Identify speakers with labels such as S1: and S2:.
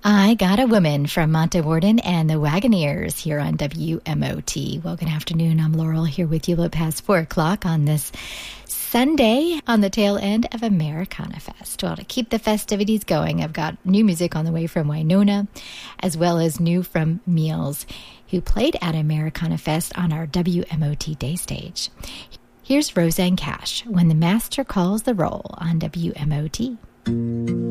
S1: I Got a Woman from Monte Warden and the Wagoneers here on WMOT. Well, good afternoon. I'm Laurel here with you past 4 o'clock on this Sunday on the tail end of Americana Fest. Well, to keep the festivities going, I've got new music on the way from Winona, as well as new from Meals, who played at Americana Fest on our WMOT Day Stage. Here's Roseanne Cash, When the Master Calls the Roll on WMOT.